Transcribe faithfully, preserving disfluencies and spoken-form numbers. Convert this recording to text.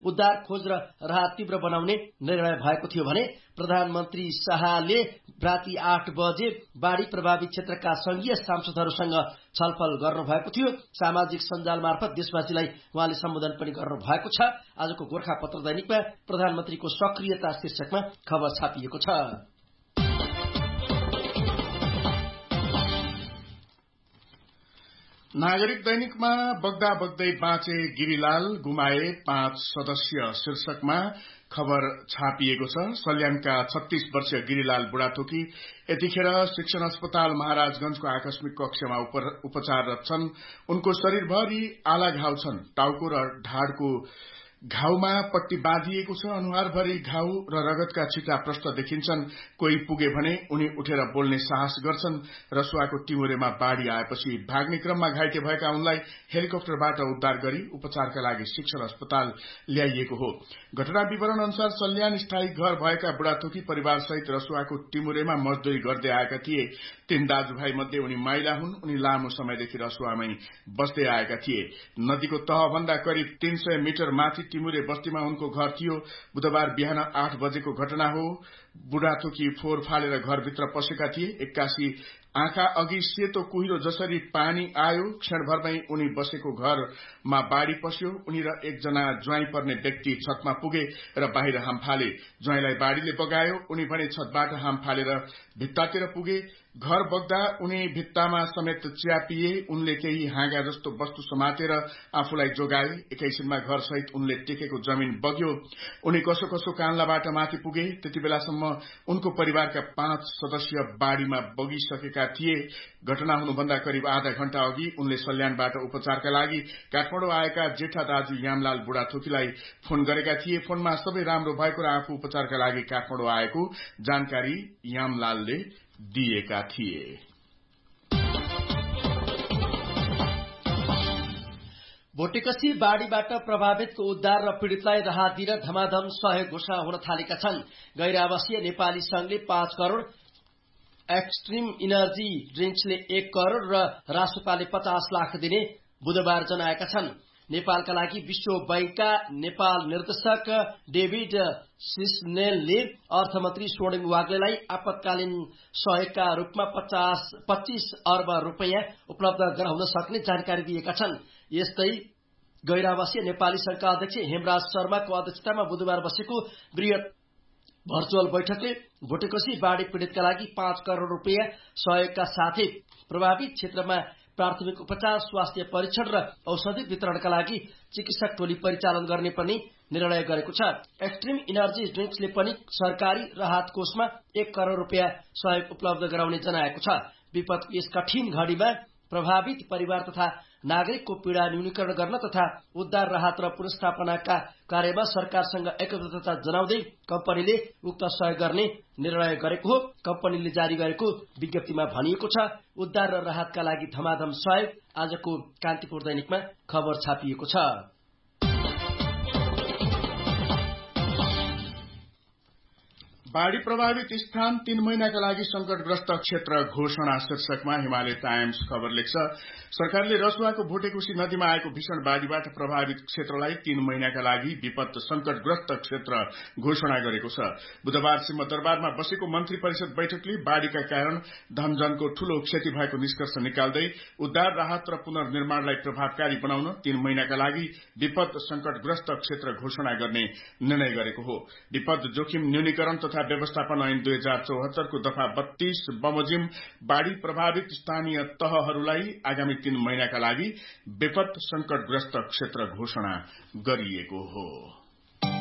उद्धार खोज र राहत तीव्र बनाउने निर्णय भएको थियो भने प्रधानमन्त्री शाहले राति आठ बजे बाढ़ी प्रभावित क्षेत्रका संघीय सांसदहरूसँग छलफल गर्नुभएको थियो। सामाजिक सञ्जाल मार्फत देशवासीलाई उहाँले सम्बोधन पनि गर्नुभएको छ। आजको गोर्खापत्र दैनिकमा प्रधानमन्त्रीको सक्रियता शीर्षकमा खबर छापिएको छ। नागरिक दैनिकमा बग्दा बग्दै बाँचे गिरिलाल गुमाए पाँच सदस्य शीर्षकमा खबर छापिएको छ। सल्यानका छत्तीस वर्षीय गिरिलाल बुढाथोकी यतिखेर शिक्षण अस्पताल महाराजगंजको आकस्मिक कक्षमा उपचाररत छन्। उनको शरीरभरि आला घाउ छन्। टाउको र ढाडको घाउमा पट्टी बाँधिएको छ। अनुहारभरि घाउ र रगतका छिटा प्रष्ट देखिन्छन्। कोही पुगे भने उनी उठेर बोल्ने साहस गर्छन्। रसुवाको टिमुरेमा बाढ़ी आएपछि भाग्ने क्रममा घाइते भएका उनलाई हेलिकप्टरबाट उद्धार गरी उपचारका लागि शिक्षण अस्पताल ल्याइएको हो। घटना विवरण अनुसार सल्यान स्थायी घर भएका बुढाथोकी परिवारसहित रसुवाको टिमुरेमा मजदुरी गर्दै आएका थिए। तीन दाजुभाइ मध्ये उनी माइला हुन्। उनी लामो समयदेखि रसुवामै बस्दै आएका थिए। नदीको तहभन्दा करिब तीन सय मिटर माथि टिमुरे बस्तीमा उनको घर थियो। बुधबार बिहान आठ बजेको घटना हो। बुढाथोकी फोहोर फालेर घरभित्र पसेका थिए। एक्कासी आँखा अघि सेतो कुहिरो जसरी पानी आयो। क्षणभरमै उनी बसेको घरमा बाढ़ी पस्यो। उनी र एकजना ज्वाइँ पर्ने व्यक्ति छतमा पुगे र बाहिर हाम फाले। ज्वाइँलाई बाढ़ीले बगायो। उनी भने छतबाट हाम फालेर भित्तातिर पुगे। घर बग्दा उनी भित्तामा समेत च्यापिए। उनले केही हाँगा जस्तो वस्तु समातेर आफूलाई जोगाए। एकैछिनमा घरसहित उनले टेकेको जमिन बग्यो। उनी कसो कसो कान्लाबाट माथि पुगे। त्यति बेलासम्म उनको परिवारका पाँच सदस्य बाढ़ीमा बगिसकेका थिए। घटना हुनुभन्दा करिब आधा घण्टा अघि उनले सल्यानबाट उपचारका लागि काठमाडौँ आएका जेठा दाजु यामलाल बुढाथोकीलाई फोन गरेका थिए। फोनमा सबै राम्रो भएको र आफू उपचारका लागि काठमाडौँ आएको जानकारी यामलालले दिएका थिए। भोटेकसी बाढ़ीबाट प्रभावितको उद्धार र पीड़ितलाई राहत दिन धमाधम सहयोग घोषणा हुन थालेका छन्। गैर आवासीय नेपाली संघले पाँच करोड़, एक्सट्रिम इनर्जी ड्रिंक्सले एक करोड़ र रासोपाले पचास लाख दिने बुधबार जनाएका छन्। नेपालका लागि विश्व बैंकका नेपाल निर्देशक डेभिड सिस्नेलले अर्थमन्त्री स्वर्णिम वाग्लेलाई आपतकालीन सहयोगका रूपमा पचास पच्चीस अर्ब रुपियाँ उपलब्ध गराउन सक्ने जानकारी दिएका छन्। यस्तै गैर आवासीय नेपाली संघका अध्यक्ष हेमराज शर्माको अध्यक्षतामा बुधबार बसेको वृहत भर्चुअल बैठकले भोटेकोशी बाढ़ी पीड़ितका लागि पाँच करोड़ रुपियाँ सहयोगका साथै प्रभावित क्षेत्रमा प्राथमिक उपचार, स्वास्थ्य परीक्षण र औषधि वितरणका लागि चिकित्सक टोली परिचालन गर्ने पनि निर्णय गरेको छ। एक्सट्रिम इनर्जी ड्रिंक्सले पनि सरकारी राहत कोषमा एक करोड़ रुपियाँ सहयोग उपलब्ध गराउने जनाएको छ। विपदको यस कठिन घड़ीमा प्रभावित परिवार तथा नागरिकको पीड़ा न्यूनीकरण गर्न तथा उद्धार, राहत र पुनर्स्थापनाका कार्यमा सरकारसँग एकबद्धता जनाउँदै कम्पनीले उक्त सहयोग गर्ने निर्णय गरेको हो। कम्पनीले जारी गरेको विज्ञप्तिमा भनिएको छ, उद्धार र राहतका लागि धमाधम सहयोग। आजको कान्तिपुर दैनिकमा खबर छापिएको छ। बाढ़ी प्रभावित स्थान तीन महीनाका लागि संकटग्रस्त क्षेत्र घोषणा शीर्षकमा हिमालय टाइम्स खबर लेख्छ। सरकारले रसुवाको भोटेकोशी नदीमा आएको भीषण बाढ़ीबाट प्रभावित क्षेत्रलाई तीन महीनाका लागि विपद संकटग्रस्त क्षेत्र घोषणा गरेको छ। बुधबार सिंहदरबारमा बसेको मन्त्री परिषद बैठकले बाढ़ीका कारण धनजनको ठूलो क्षति भएको निष्कर्ष निकाल्दै उद्धार, राहत र पुनर्निर्माणलाई प्रभावकारी बनाउन तीन महीनाका लागि विपद संकटग्रस्त क्षेत्र घोषणा गर्ने निर्णय गरेको हो। विपद जोखिम न्यूनीकरण तथा व्यवस्थापन ऐन दुई हजार चौहत्तरको दफा बत्तीस बमोजिम बाढ़ी प्रभावित स्थानीय तहहरूलाई आगामी तीन महीनाका लागि विपद संकटग्रस्त क्षेत्र घोषणा गरिएको हो।